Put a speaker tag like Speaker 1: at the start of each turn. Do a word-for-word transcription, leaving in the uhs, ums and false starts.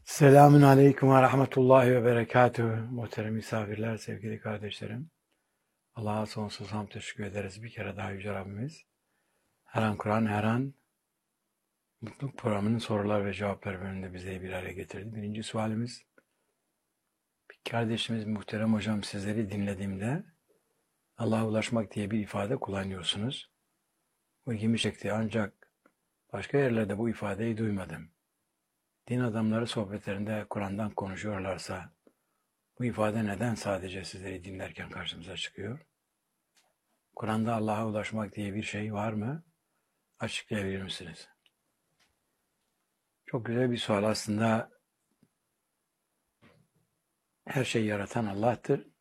Speaker 1: Selamün Aleyküm ve Rahmetullahi ve Berekatühü. Muhterem misafirler, sevgili kardeşlerim. Allah'a sonsuz hamd teşekkür ederiz bir kere daha Yüce Rabbimiz. Her an Kur'an, her an Mutluluk Programı'nın sorular ve cevaplar bölümünde bizi bir araya getirdi. Birinci sualimiz, bir kardeşimiz muhterem hocam sizleri dinlediğimde Allah'a ulaşmak diye bir ifade kullanıyorsunuz. Bu ilgimi çekti ancak başka yerlerde bu ifadeyi duymadım. Din adamları sohbetlerinde Kur'an'dan konuşuyorlarsa bu ifade neden sadece sizleri dinlerken karşımıza çıkıyor? Kur'an'da Allah'a ulaşmak diye bir şey var mı? Açıklayabilir misiniz? Çok güzel bir sual aslında. Her şeyi yaratan Allah'tır.